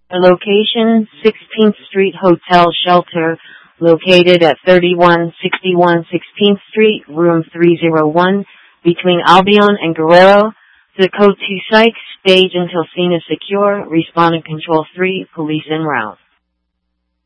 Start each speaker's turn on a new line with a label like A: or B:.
A: The location, 16th Street Hotel Shelter, located at 3161 16th Street, room 301, between Albion and Guerrero. The code 2 psych, stage until scene is secure, respond and control 3, police en route.